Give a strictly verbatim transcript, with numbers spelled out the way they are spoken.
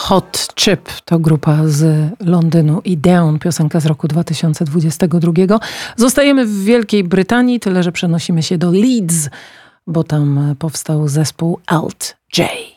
Hot Chip to grupa z Londynu i Down, piosenka z roku dwa tysiące dwudziestego drugiego. Zostajemy w Wielkiej Brytanii, tyle że przenosimy się do Leeds, bo tam powstał zespół Alt J.